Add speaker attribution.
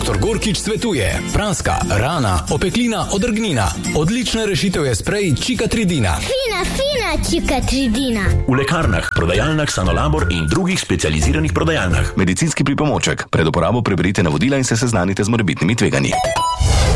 Speaker 1: Dr. Gorkič svetuje: praska, rana, opeklina, odrgnina. Odlična rešitev je sprej Čikatridina.
Speaker 2: Fina Čikatridina.
Speaker 3: V lekarnah, prodajalnah Sanolabor in drugih specializiranih prodajalnah.
Speaker 4: Medicinski pripomoček. Pred uporabo preberite navodila in se seznanite z morebitnimi tveganji.